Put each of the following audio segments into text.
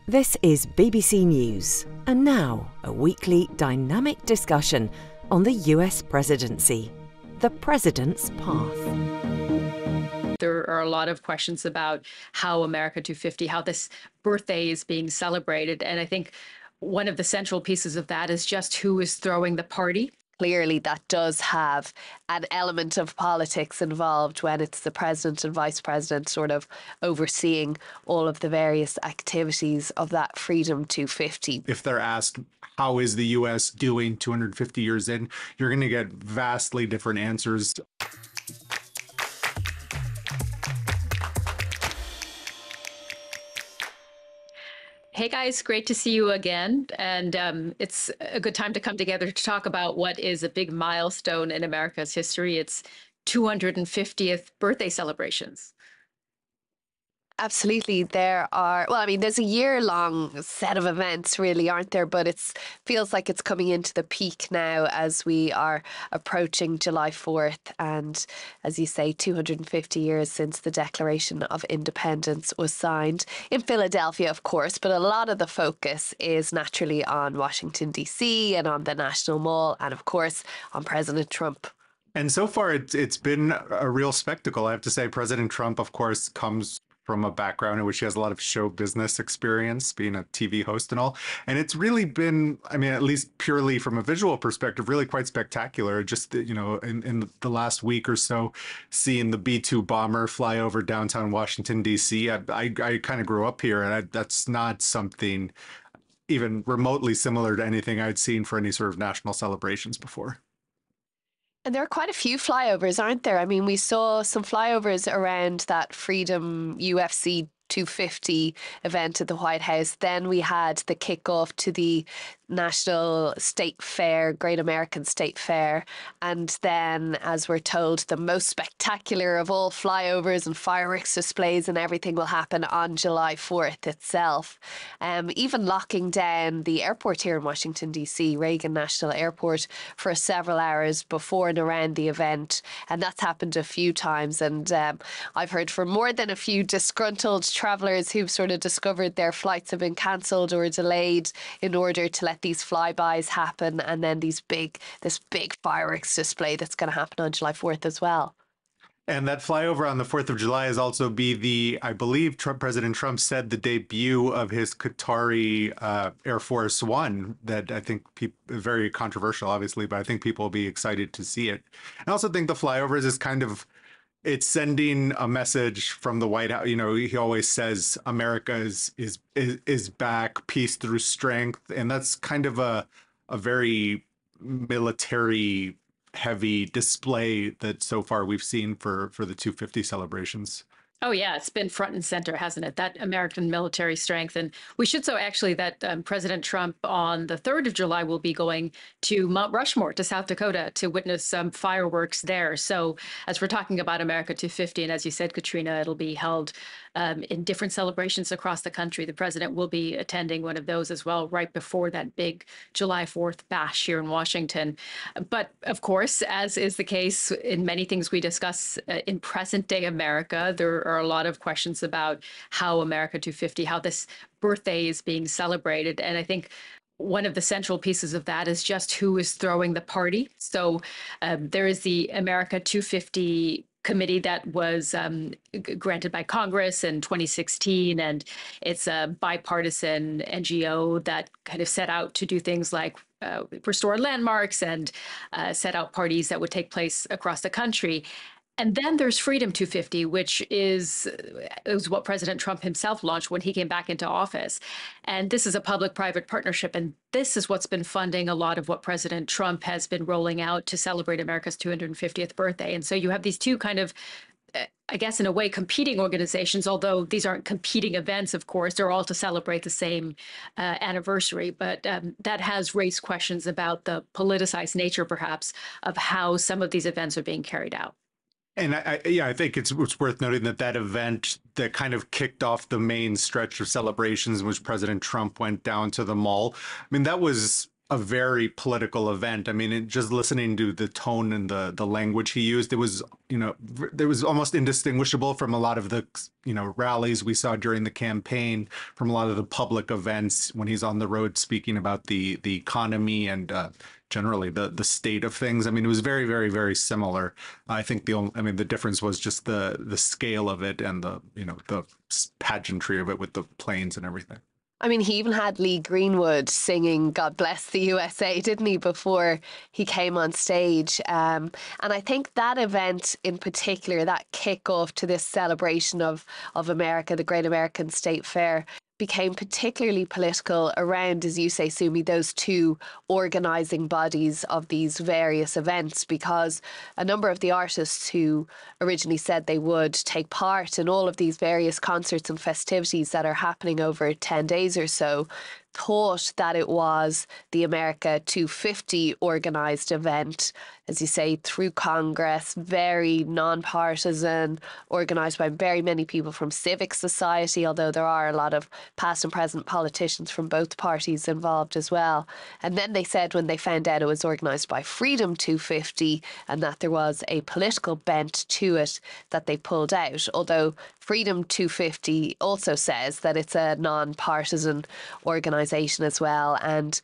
This is BBC News, and now a weekly dynamic discussion on the US presidency, the president's path. There are a lot of questions about how America 250, how this birthday is being celebrated. And I think one of the central pieces of that is just who is throwing the party. Clearly, that does have an element of politics involved when it's the president and vice president sort of overseeing all of the various activities of that Freedom 250. If they're asked, how is the U.S. doing 250 years in, you're going to get vastly different answers. Hey guys, great to see you again. And it's a good time to come together to talk about what is a big milestone in America's history. It's 250th birthday celebrations. Absolutely. There's a year-long set of events, really, aren't there? But it feels like it's coming into the peak now as we are approaching July 4th. And as you say, 250 years since the Declaration of Independence was signed in Philadelphia, of course. But a lot of the focus is naturally on Washington, D.C. and on the National Mall and, of course, on President Trump. And so far, it's been a real spectacle. I have to say, President Trump, of course, comes from a background in which he has a lot of show business experience, being a TV host and all. And it's really been, at least purely from a visual perspective, really quite spectacular. Just, in the last week or so, seeing the B-2 bomber fly over downtown Washington, D.C. I kind of grew up here, and that's not something even remotely similar to anything I'd seen for any sort of national celebrations before. And there are quite a few flyovers, aren't there? We saw some flyovers around that Freedom UFC 250 event at the White House. Then we had the kickoff to the National State Fair, Great American State Fair. And then, as we're told, the most spectacular of all flyovers and fireworks displays and everything will happen on July 4th itself. Even locking down the airport here in Washington, D.C., Reagan National Airport, for several hours before and around the event. And that's happened a few times. And I've heard from more than a few disgruntled travellers who've sort of discovered their flights have been cancelled or delayed in order to let these flybys happen, and then this big fireworks display that's going to happen on July 4th as well. And that flyover on the 4th of July is also I believe President Trump said, the debut of his Qatari Air Force One, that I think very controversial, obviously, but I think people will be excited to see it. I also think the flyovers is it's sending a message from the White House. He always says America is back, peace through strength. And that's kind of a very military heavy display that so far we've seen for the 250 celebrations. Oh, yeah, it's been front and center, hasn't it? That American military strength. And we should say, actually, that President Trump on the 3rd of July will be going to Mount Rushmore, to South Dakota, to witness some fireworks there. So as we're talking about America 250, and as you said, Katrina, it'll be held in different celebrations across the country. The president will be attending one of those as well, right before that big July 4th bash here in Washington. But of course, as is the case in many things we discuss in present day America, there are a lot of questions about how America 250, how this birthday is being celebrated. And I think one of the central pieces of that is just who is throwing the party. So there is the America 250 committee that was granted by Congress in 2016, and it's a bipartisan NGO that kind of set out to do things like restore landmarks and set out parties that would take place across the country. And then there's Freedom 250, which is what President Trump himself launched when he came back into office. And this is a public-private partnership. And this is what's been funding a lot of what President Trump has been rolling out to celebrate America's 250th birthday. And so you have these two kind of, I guess, in a way, competing organizations, although these aren't competing events, of course. They're all to celebrate the same anniversary. But that has raised questions about the politicized nature, perhaps, of how some of these events are being carried out. And I think it's worth noting that event that kind of kicked off the main stretch of celebrations in which President Trump went down to the mall. That was a very political event. I mean, just listening to the tone and the language he used, it was, there was almost indistinguishable from a lot of the, rallies we saw during the campaign, from a lot of the public events when he's on the road speaking about the economy and generally the state of things. I mean, it was very, very, very similar. I think the difference was just the scale of it and the pageantry of it with the planes and everything. I mean, he even had Lee Greenwood singing God Bless the USA, didn't he, before he came on stage. And I think that event in particular, that kickoff to this celebration of America, the Great American State Fair, became particularly political around, as you say, Sumi, those two organising bodies of these various events, because a number of the artists who originally said they would take part in all of these various concerts and festivities that are happening over 10 days or so thought that it was the America 250 organised event, as you say, through Congress, very non-partisan, organised by very many people from civic society, although there are a lot of past and present politicians from both parties involved as well. And then they said when they found out it was organised by Freedom 250 and that there was a political bent to it, that they pulled out, although Freedom 250 also says that it's a non-partisan organisation as well, and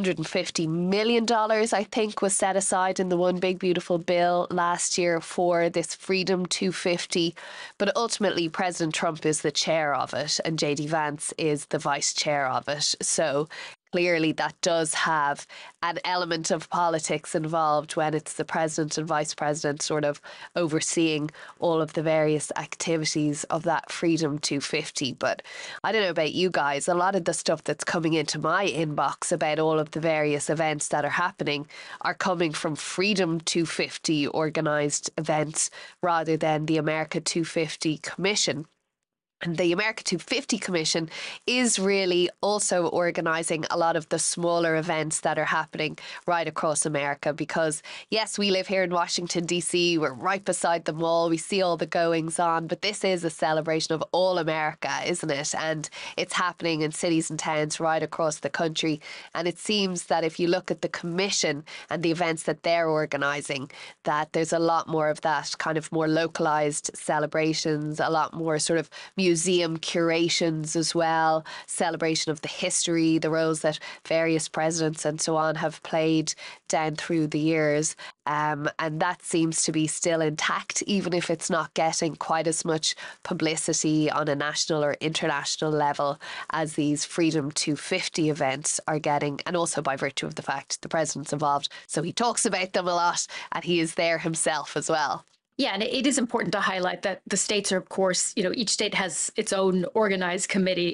$150 million, I think, was set aside in the One Big Beautiful Bill last year for this Freedom 250. But ultimately, President Trump is the chair of it, and JD Vance is the vice chair of it. So clearly that does have an element of politics involved when it's the president and vice president sort of overseeing all of the various activities of that Freedom 250. But I don't know about you guys, a lot of the stuff that's coming into my inbox about all of the various events that are happening are coming from Freedom 250 organised events rather than the America 250 Commission. And the America 250 Commission is really also organising a lot of the smaller events that are happening right across America, because yes, we live here in Washington, D.C., we're right beside the mall, we see all the goings on, but this is a celebration of all America, isn't it? And it's happening in cities and towns right across the country. And it seems that if you look at the Commission and the events that they're organising, that there's a lot more of that kind of more localised celebrations, a lot more sort of museum curations as well, celebration of the history, the roles that various presidents and so on have played down through the years. And that seems to be still intact, even if it's not getting quite as much publicity on a national or international level as these Freedom 250 events are getting, and also by virtue of the fact the president's involved. So he talks about them a lot and he is there himself as well. Yeah, and it is important to highlight that the states are, of course, each state has its own organizing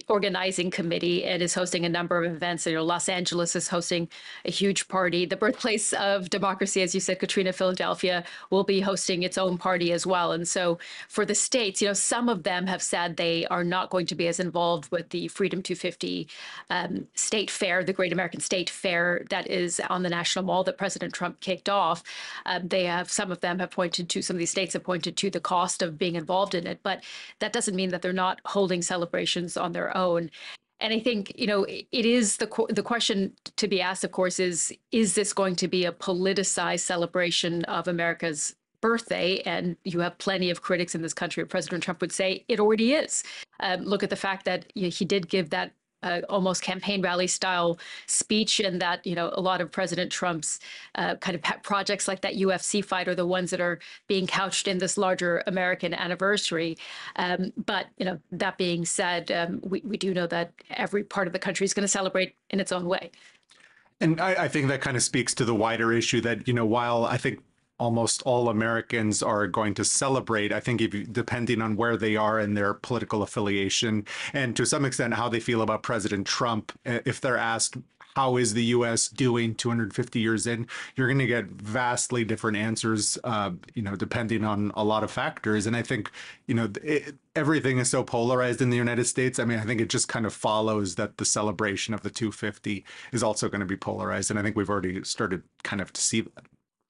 committee, and is hosting a number of events. Los Angeles is hosting a huge party. The birthplace of democracy, as you said, Katrina, Philadelphia, will be hosting its own party as well. And so for the states, some of them have said they are not going to be as involved with the Freedom 250 State Fair, the Great American State Fair that is on the National Mall that President Trump kicked off. Some of them have pointed to, some of these states have pointed to the cost of being involved in it, but that doesn't mean that they're not holding celebrations on their own. And I think, it is the question to be asked, of course, is this going to be a politicized celebration of America's birthday? And you have plenty of critics in this country. President Trump would say it already is. Look at the fact that he did give that almost campaign rally style speech, and that, a lot of President Trump's kind of pet projects like that UFC fight are the ones that are being couched in this larger American anniversary. But, that being said, we do know that every part of the country is going to celebrate in its own way. And I think that kind of speaks to the wider issue that, while I think almost all Americans are going to celebrate, I think, depending on where they are in their political affiliation, and to some extent how they feel about President Trump, if they're asked, how is the U.S. doing 250 years in, you're going to get vastly different answers, depending on a lot of factors. And I think, everything is so polarized in the United States. I mean, I think it just kind of follows that the celebration of the 250 is also going to be polarized. And I think we've already started kind of to see that.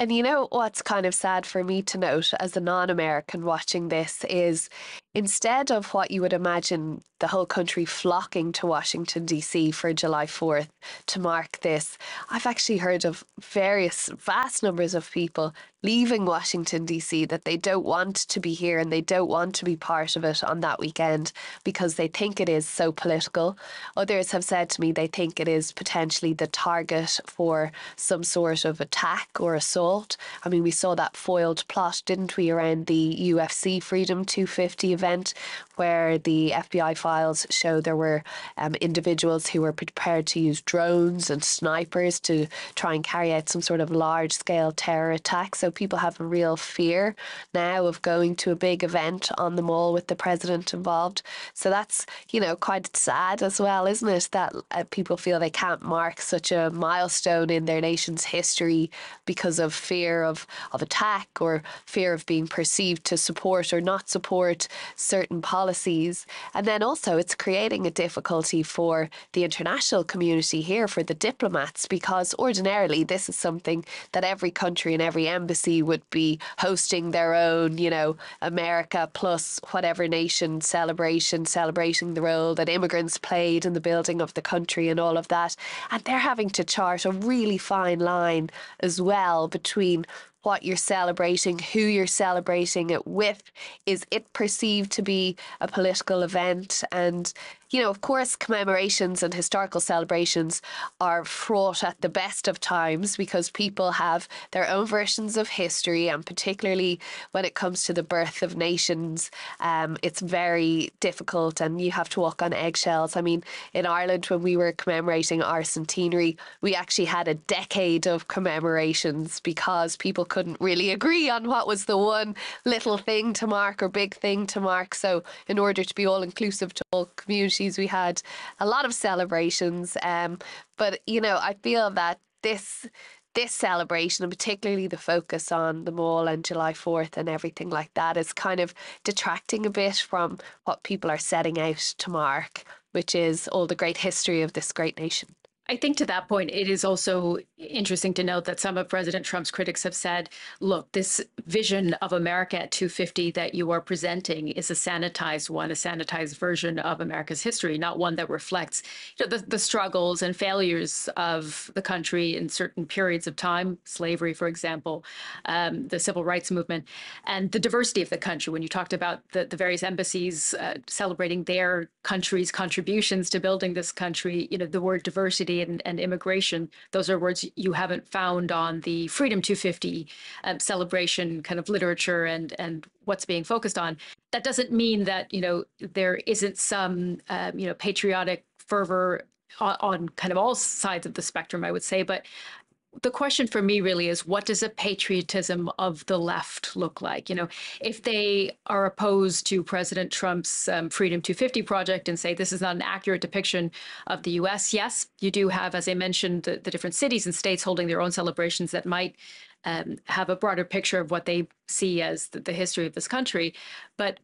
And you know what's kind of sad for me to note as a non-American watching this is instead of what you would imagine the whole country flocking to Washington DC for July 4th to mark this, I've actually heard of various vast numbers of people leaving Washington DC that they don't want to be here and they don't want to be part of it on that weekend because they think it is so political. Others have said to me they think it is potentially the target for some sort of attack or assault. I mean, we saw that foiled plot, didn't we, around the UFC Freedom 250 event where the FBI files show there were individuals who were prepared to use drones and snipers to try and carry out some sort of large-scale terror attack. So people have a real fear now of going to a big event on the Mall with the president involved. So that's, you know, quite sad as well, isn't it? That people feel they can't mark such a milestone in their nation's history because of fear of attack or fear of being perceived to support or not support certain policies. And then also it's creating a difficulty for the international community here, for the diplomats, because ordinarily this is something that every country and every embassy would be hosting their own, you know, America plus whatever nation celebration, celebrating the role that immigrants played in the building of the country and all of that. And they're having to chart a really fine line as well between what you're celebrating, who you're celebrating it with. Is it perceived to be a political event? And, you know, of course, commemorations and historical celebrations are fraught at the best of times because people have their own versions of history, and particularly when it comes to the birth of nations, it's very difficult and you have to walk on eggshells. I mean, in Ireland, when we were commemorating our centenary, we actually had a decade of commemorations because people couldn't really agree on what was the one little thing to mark or big thing to mark. So in order to be all inclusive to all communities, we had a lot of celebrations. But, you know, I feel that this celebration, and particularly the focus on the Mall and July 4th and everything like that, is kind of detracting a bit from what people are setting out to mark, which is all the great history of this great nation. I think to that point, it is also interesting to note that some of President Trump's critics have said, look, this vision of America at 250 that you are presenting is a sanitized one, a sanitized version of America's history, not one that reflects, you know, the struggles and failures of the country in certain periods of time, slavery, for example, the civil rights movement, and the diversity of the country. When you talked about the various embassies celebrating their country's contributions to building this country, you know, the word diversity and immigration, those are words you haven't found on the Freedom 250 celebration kind of literature and what's being focused on. That doesn't mean that, you know, there isn't some, you know, patriotic fervor on kind of all sides of the spectrum, I would say. But the question for me really is, what does a patriotism of the left look like? You know, if they are opposed to President Trump's Freedom 250 project and say this is not an accurate depiction of the U.S., yes, you do have, as I mentioned, the different cities and states holding their own celebrations that might have a broader picture of what they see as the history of this country. But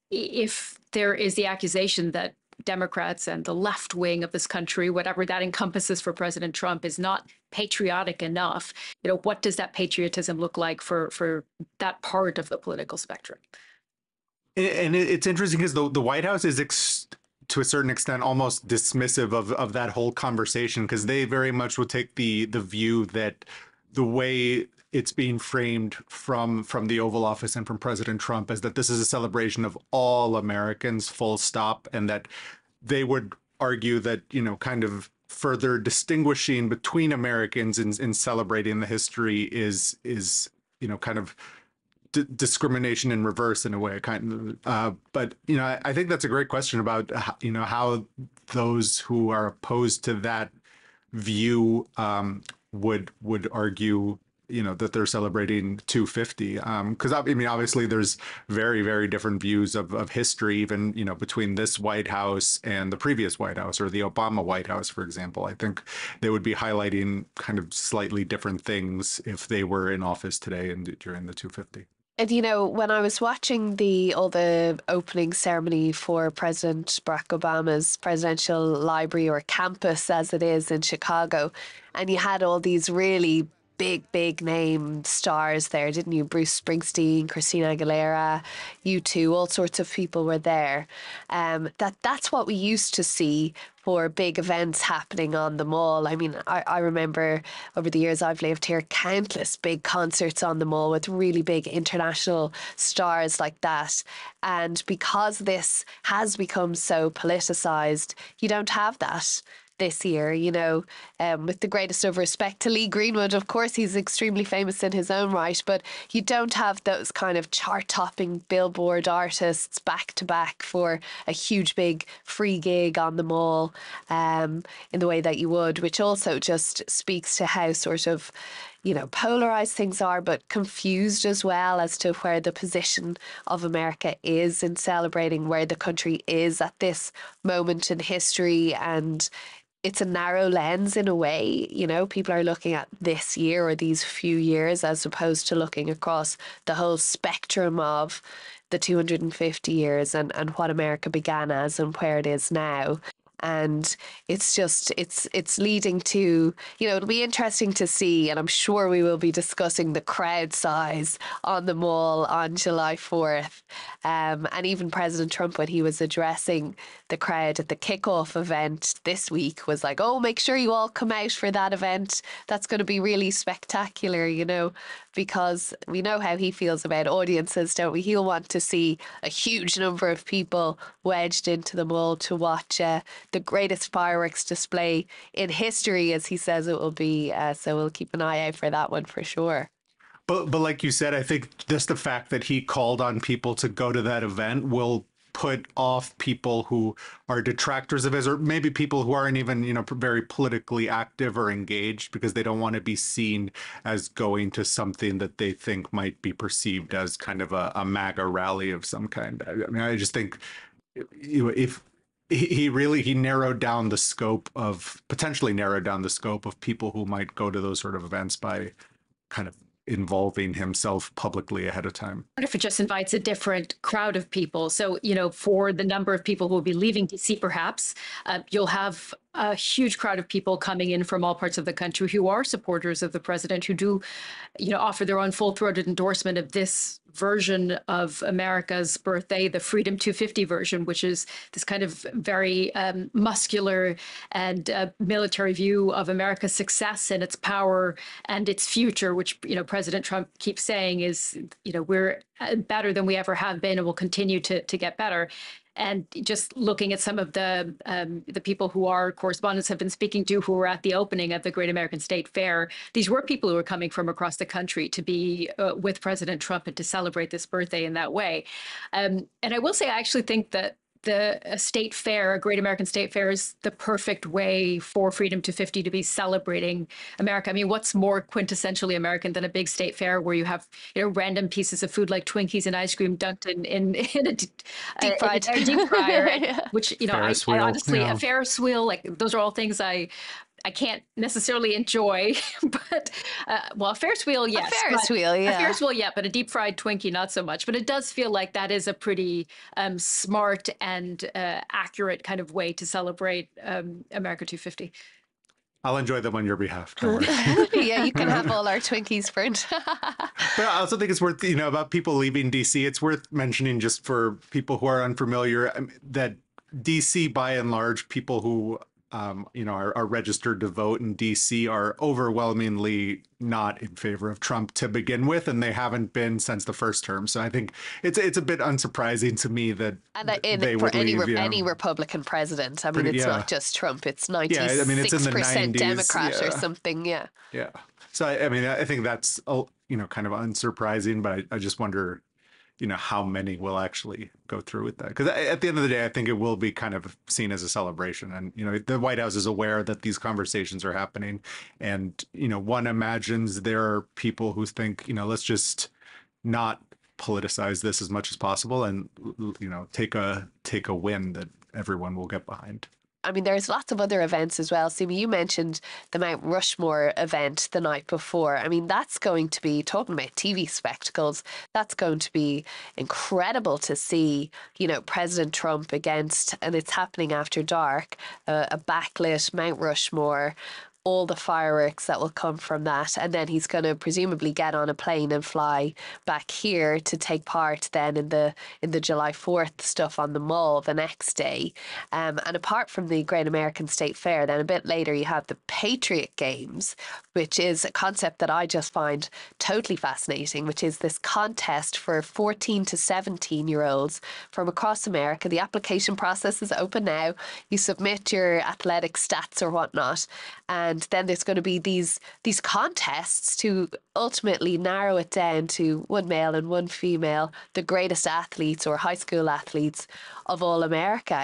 if there is the accusation that Democrats and the left wing of this country, whatever that encompasses for President Trump, is not patriotic enough, you know, what does that patriotism look like for that part of the political spectrum? And it's interesting because the White House is to a certain extent almost dismissive of that whole conversation, because they very much will take the view that the way it's being framed from the Oval Office and from President Trump is that this is a celebration of all Americans, full stop, and that they would argue that, you know, kind of further distinguishing between Americans in celebrating the history is you know, kind of discrimination in reverse in a way, kind of. But, you know, I think that's a great question about, you know, how those who are opposed to that view would argue, you know, that they're celebrating 250. Because I mean, obviously, there's very, very different views of history, even, you know, between this White House and the previous White House or the Obama White House, for example. I think they would be highlighting kind of slightly different things if they were in office today and during the 250. And, you know, when I was watching all the opening ceremony for President Barack Obama's presidential library, or campus as it is in Chicago, and you had all these really big name stars there, didn't you? Bruce Springsteen, Christina Aguilera, U2, all sorts of people were there. That's what we used to see for big events happening on the Mall. I mean, I remember over the years I've lived here, countless big concerts on the Mall with really big international stars like that. And because this has become so politicised, you don't have that this year, with the greatest of respect to Lee Greenwood. Of course, he's extremely famous in his own right, but you don't have those kind of chart-topping Billboard artists back to back for a huge big free gig on the Mall in the way that you would, which also just speaks to how sort of polarized things are, but confused as well as to where the position of America is in celebrating where the country is at this moment in history. And it's a narrow lens in a way, people are looking at this year or these few years as opposed to looking across the whole spectrum of the 250 years and what America began as and where it is now. And it's just, it's leading to, it'll be interesting to see, and I'm sure we will be discussing the crowd size on the Mall on July 4th. And even President Trump, when he was addressing the crowd at the kickoff event this week, was like, oh, make sure you all come out for that event. That's going to be really spectacular, because we know how he feels about audiences, don't we? He'll want to see a huge number of people wedged into the Mall to watch the greatest fireworks display in history, as he says it will be. So we'll keep an eye out for that one for sure. But like you said, I think just the fact that he called on people to go to that event will put off people who are detractors of his, or maybe people who aren't even, very politically active or engaged, because they don't want to be seen as going to something that they think might be perceived as kind of a MAGA rally of some kind. I mean, I just think if he narrowed down the scope of, potentially narrowed down the scope of people who might go to those sort of events by kind of involving himself publicly ahead of time. What if it just invites a different crowd of people? So, for the number of people who will be leaving DC, perhaps, you'll have a huge crowd of people coming in from all parts of the country who are supporters of the president, who do, offer their own full-throated endorsement of this version of America's birthday, the Freedom 250 version, which is this kind of very muscular and military view of America's success and its power and its future, which, President Trump keeps saying is, we're better than we ever have been and will continue to get better. And just looking at some of the people who our correspondents have been speaking to, who were at the opening of the Great American State Fair, these were people who were coming from across the country to be with President Trump and to celebrate this birthday in that way. And I will say, I actually think that the state fair, a Great American State Fair, is the perfect way for Freedom 250 to be celebrating America. I mean, what's more quintessentially American than a big state fair where you have, random pieces of food like Twinkies and ice cream dunked in a deep fryer, which, I honestly, a Ferris wheel, like those are all things I can't necessarily enjoy, but a Ferris wheel, yes. A Ferris wheel, yeah. A Ferris wheel, yeah, but a deep fried Twinkie, not so much. But it does feel like that is a pretty smart and accurate kind of way to celebrate America 250. I'll enjoy them on your behalf. Don't worry. Yeah, you can have all our Twinkies, friend. But I also think it's worth, about people leaving DC, it's worth mentioning, just for people who are unfamiliar, that DC, by and large, people who are registered to vote in DC are overwhelmingly not in favor of Trump to begin with, and they haven't been since the first term. So I think it's a bit unsurprising to me that they would leave. Any Republican president. I mean, it's not just Trump. It's 96% it's in the 90s, Democrat or something. Yeah. Yeah. So I think that's kind of unsurprising, but I just wonder how many will actually go through with that. Because at the end of the day, I think it will be kind of seen as a celebration. And, the White House is aware that these conversations are happening. And, one imagines there are people who think, let's just not politicize this as much as possible and, take a win that everyone will get behind. I mean, there's lots of other events as well. Simi, you mentioned the Mount Rushmore event the night before. I mean, that's going to be, talking about TV spectacles, that's going to be incredible to see, President Trump against, and it's happening after dark, a backlit Mount Rushmore all the fireworks that will come from that. And then he's going to presumably get on a plane and fly back here to take part then in the July 4th stuff on the Mall the next day. And apart from the Great American State Fair, then a bit later you have the Patriot Games, which is a concept that I just find totally fascinating, which is this contest for 14 to 17-year-olds from across America. The application process is open now. You submit your athletic stats or whatnot, and then there's going to be these contests to ultimately narrow it down to one male and one female, the greatest athletes or high school athletes of all America.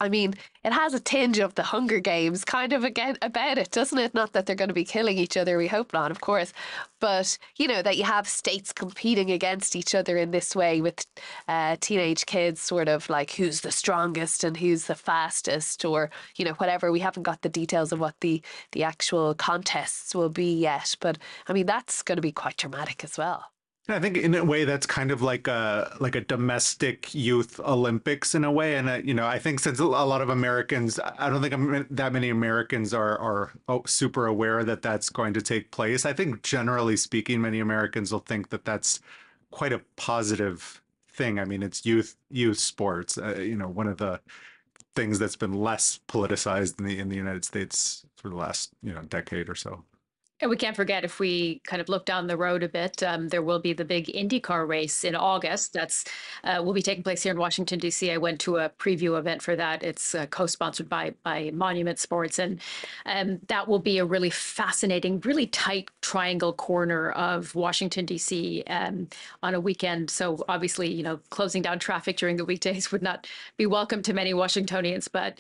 It has a tinge of the Hunger Games kind of again about it, doesn't it? Not that they're going to be killing each other, we hope not, of course, but that you have states competing against each other in this way with teenage kids sort of like who's the strongest and who's the fastest, or whatever. We haven't got the details of what the actual contests will be yet, but that's going to be quite dramatic as well. I think in a way that's kind of like a domestic youth Olympics in a way. And, I think since a lot of Americans, I don't think that many Americans are super aware that that's going to take place. I think generally speaking, many Americans will think that that's quite a positive thing. It's youth sports, one of the things that's been less politicized in the United States for the last, decade or so. And we can't forget, if we kind of look down the road a bit, there will be the big IndyCar race in August. That's will be taking place here in Washington, D.C. I went to a preview event for that. It's co-sponsored by Monument Sports. And that will be a really fascinating, really tight triangle corner of Washington, D.C. On a weekend. So obviously, closing down traffic during the weekdays would not be welcome to many Washingtonians. But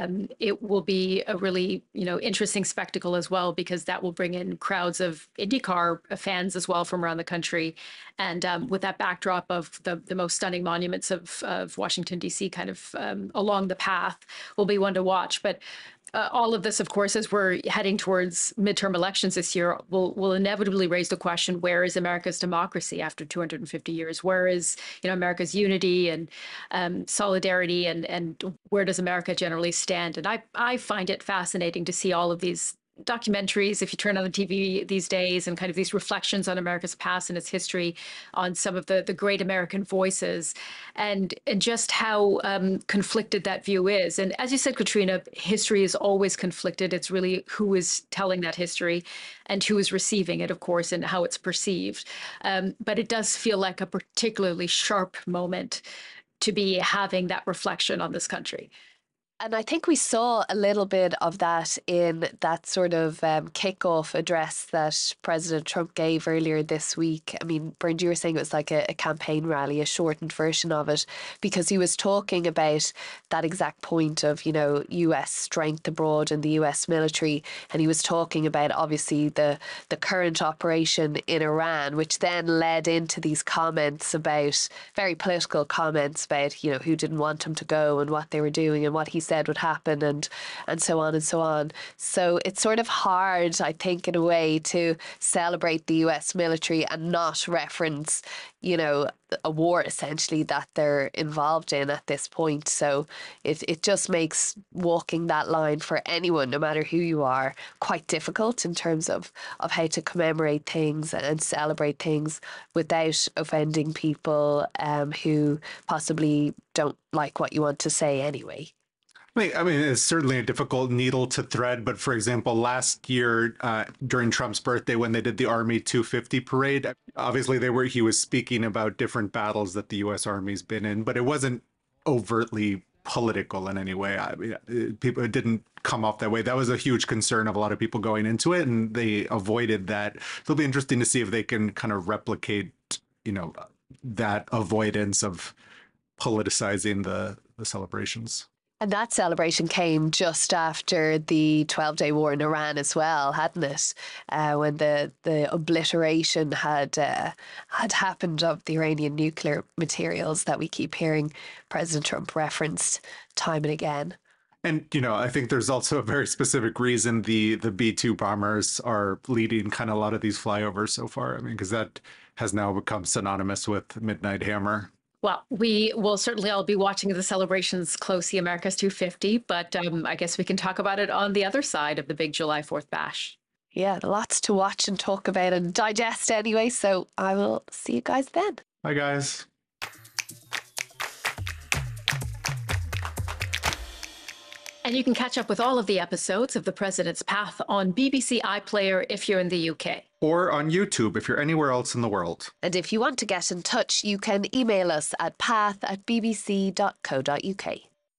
it will be a really, interesting spectacle as well, because that will bring in crowds of IndyCar fans as well from around the country. And with that backdrop of the most stunning monuments of Washington, D.C. kind of along the path, will be one to watch. But all of this, of course, as we're heading towards midterm elections this year, will inevitably raise the question, where is America's democracy after 250 years? Where is America's unity and solidarity, and where does America generally stand? And I find it fascinating to see all of these documentaries, if you turn on the TV these days, and kind of these reflections on America's past and its history, on some of the great American voices, and just how conflicted that view is. And as you said, Katrina, history is always conflicted. It's really who is telling that history and who is receiving it, of course, and how it's perceived. But it does feel like a particularly sharp moment to be having that reflection on this country. And I think we saw a little bit of that in that sort of kickoff address that President Trump gave earlier this week. Brenda, you were saying it was like a campaign rally, a shortened version of it, because he was talking about that exact point of, US strength abroad and the US military. And he was talking about, obviously, the current operation in Iran, which then led into these comments about, very political comments about, who didn't want him to go and what they were doing and what he said would happen, and so on and so on. So it's sort of hard, I think, in a way, to celebrate the US military and not reference, a war essentially that they're involved in at this point. So it just makes walking that line for anyone, no matter who you are, quite difficult in terms of how to commemorate things and celebrate things without offending people who possibly don't like what you want to say anyway. It's certainly a difficult needle to thread. But for example, last year during Trump's birthday, when they did the Army 250 parade, obviously he was speaking about different battles that the U.S. Army's been in, but it wasn't overtly political in any way. It didn't come off that way. That was a huge concern of a lot of people going into it, and they avoided that. It'll be interesting to see if they can kind of replicate, that avoidance of politicizing the celebrations. And that celebration came just after the 12-day war in Iran as well, hadn't it? When the obliteration had happened of the Iranian nuclear materials that we keep hearing President Trump referenced time and again. And, I think there's also a very specific reason the B-2 bombers are leading kind of a lot of these flyovers so far. Because that has now become synonymous with Midnight Hammer. Well, we will certainly all be watching the celebrations closely, America's 250, but I guess we can talk about it on the other side of the big July 4th bash. Yeah, lots to watch and talk about and digest anyway. So I will see you guys then. Bye, guys. And you can catch up with all of the episodes of The President's Path on BBC iPlayer if you're in the UK. Or on YouTube if you're anywhere else in the world. And if you want to get in touch, you can email us at path@bbc.co.uk.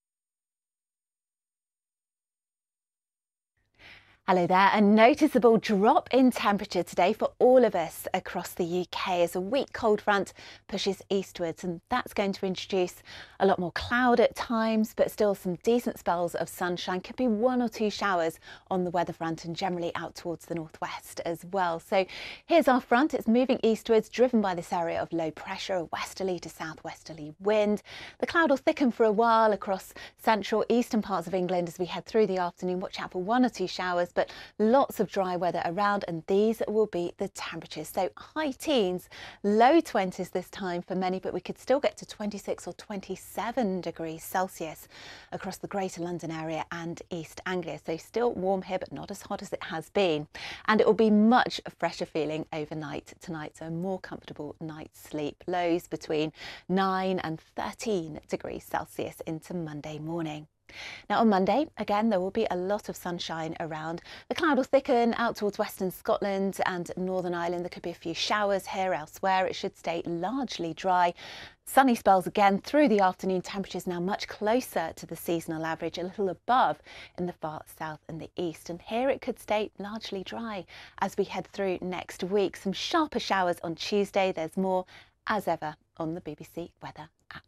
Hello there. A noticeable drop in temperature today for all of us across the UK as a weak cold front pushes eastwards, and that's going to introduce a lot more cloud at times, but still some decent spells of sunshine. Could be 1 or 2 showers on the weather front and generally out towards the northwest as well. So here's our front. It's moving eastwards, driven by this area of low pressure, a westerly to southwesterly wind. The cloud will thicken for a while across central eastern parts of England as we head through the afternoon. Watch out for 1 or 2 showers, but lots of dry weather around, and these will be the temperatures. So high teens, low 20s this time for many, but we could still get to 26 or 27 degrees Celsius across the Greater London area and East Anglia. So still warm here, but not as hot as it has been. And it will be much fresher feeling overnight tonight, so a more comfortable night's sleep. Lows between 9 and 13 degrees Celsius into Monday morning. Now on Monday, again, there will be a lot of sunshine around. The cloud will thicken out towards western Scotland and Northern Ireland. There could be a few showers here. Elsewhere, it should stay largely dry. Sunny spells again through the afternoon. Temperatures now much closer to the seasonal average, a little above in the far south and the east. And here it could stay largely dry as we head through next week. Some sharper showers on Tuesday. There's more, as ever, on the BBC Weather app.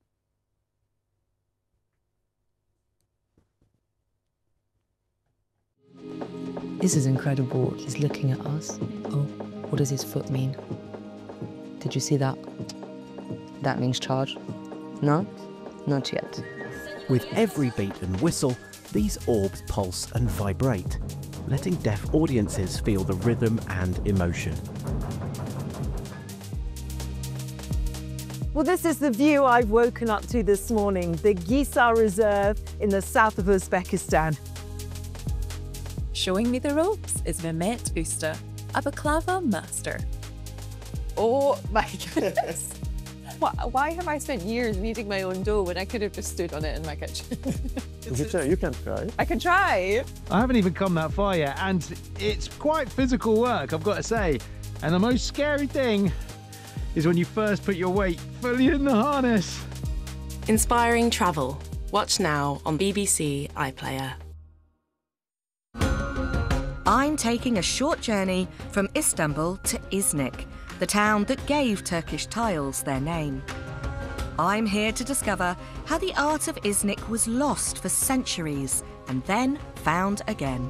This is incredible. He's looking at us. Oh, what does his foot mean? Did you see that? That means charge. No? Not yet. With every beat and whistle, these orbs pulse and vibrate, letting deaf audiences feel the rhythm and emotion. Well, this is the view I've woken up to this morning, the Gisar Reserve in the south of Uzbekistan. Showing me the ropes is Mehmet Usta, a baklava master. Oh my goodness. Why have I spent years kneading my own dough when I could have just stood on it in my kitchen? You can try. I can try. I haven't even come that far yet, and it's quite physical work, I've got to say. And the most scary thing is when you first put your weight fully in the harness. Inspiring travel. Watch now on BBC iPlayer. I'm taking a short journey from Istanbul to Iznik, the town that gave Turkish tiles their name. I'm here to discover how the art of Iznik was lost for centuries and then found again.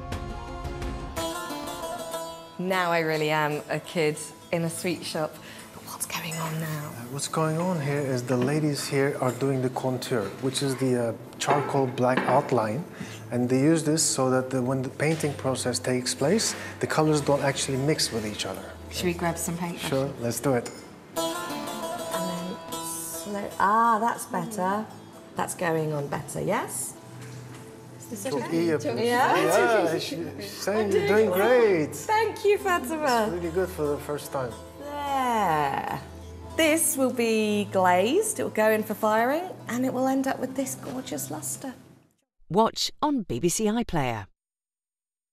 Now I really am a kid in a sweet shop. But what's going on now? What's going on here is the ladies here are doing the contour, which is the charcoal black outline. And they use this so that when the painting process takes place, the colors don't actually mix with each other. Should we grab some paint? Sure, let's do it. And then slow. Ah, that's better. That's going on better, yes? Is this okay? Yeah, she's saying you're doing great. Thank you, Fatima. It's really good for the first time. There. This will be glazed, it will go in for firing, and it will end up with this gorgeous lustre. Watch on BBC iPlayer.